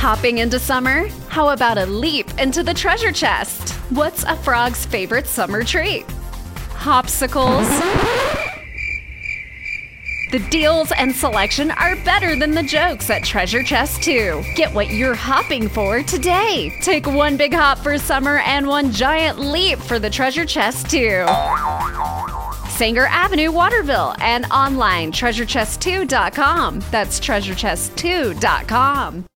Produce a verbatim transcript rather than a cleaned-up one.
Hopping into summer? How about a leap into the treasure chest? What's a frog's favorite summer treat? Hopsicles? The deals and selection are better than the jokes at Treasure Chest two. Get what you're hopping for today. Take one big hop for summer and one giant leap for the Treasure Chest two. Sanger Avenue, Waterville, and online treasure chest two dot com. That's treasure chest two dot com.